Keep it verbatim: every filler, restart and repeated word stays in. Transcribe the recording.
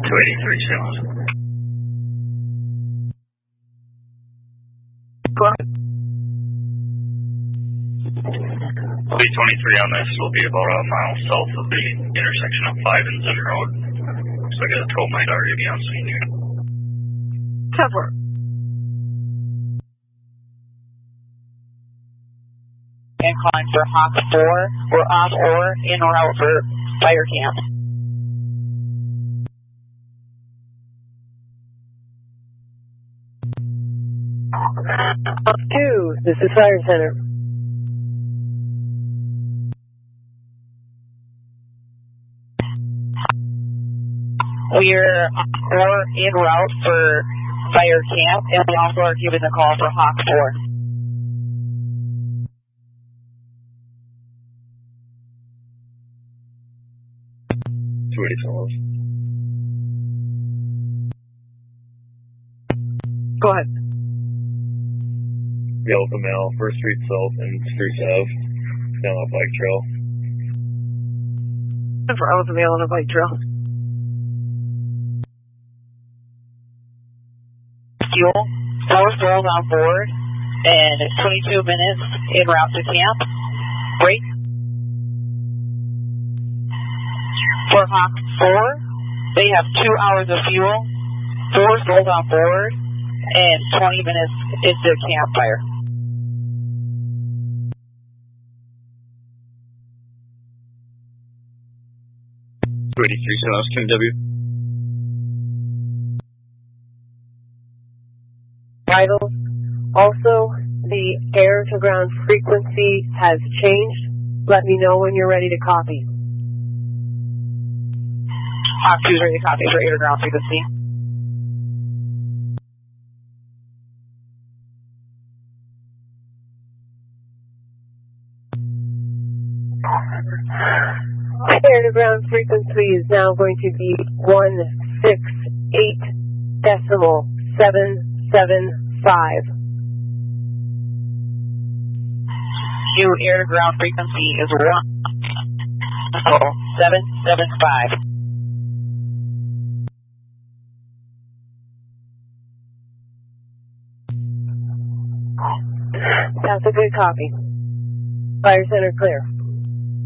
two eighty-three, Simmons. Go ahead. B twenty-three on this will be about a mile south of the intersection of five and Zimmer Road. So I got a tow might already be on scene here. Cover. Incline for Hawk four. We're off or in or out for fire camp. Hawk two, this is Fire Center. We're or en route for fire camp, and we also are giving the call for Hawk four. two eighty-four. Go ahead. Yellow Male, First Street South and Spruce Ave, down a bike trail. For Alpha Male on a bike trail. Fuel, four souls on board, and twenty-two minutes en route to camp. Break. For Hawk four, they have two hours of fuel, four souls on board, and twenty minutes into campfire. two eighty-three, Simmons, King W. Vitals. Also, the air to ground frequency has changed. Let me know when you're ready to copy. Hawk two is ready to copy for air to ground frequency. Air to ground frequency is now going to be one six eight decimal seven seven five. New air to ground frequency is one seven seven five. That's a good copy. Fire center clear.